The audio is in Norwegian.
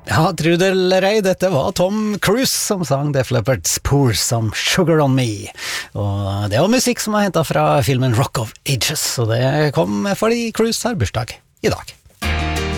Ja, tro det eller ei, dette var Tom Cruise som sang Def Leppard's Pour Some Sugar On Me. Og det var musikk som var hentet fra filmen Rock of Ages, og det kom fordi Cruise har bursdag i dag.